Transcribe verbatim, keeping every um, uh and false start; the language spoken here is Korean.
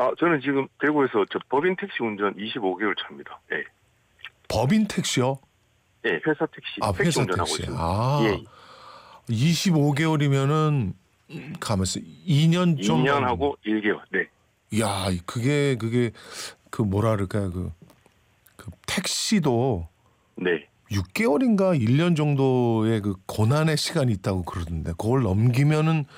아, 저는 지금 대구에서 저 법인 택시 운전 이십오 개월 차입니다. 예. 법인 택시요? 예, 회사 택시, 아, 택시 회사 운전하고 택시. 있습니다. 아, 예. 이십오 개월이면은 가만있어. 이 년 좀. 이 년하고 일 개월. 네. 야, 그게 그게 그 뭐라 그럴까요? 그, 그 택시도 네. 육 개월인가 일 년 정도의 그 고난의 시간이 있다고 그러던데 그걸 넘기면은